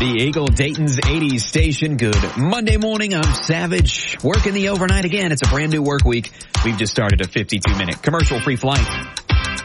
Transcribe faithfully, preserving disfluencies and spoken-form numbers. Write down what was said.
The Eagle Dayton's eighties station. Good Monday morning. I'm Savage. Working the overnight again. It's a brand new work week. We've just started a fifty-two minute commercial free flight.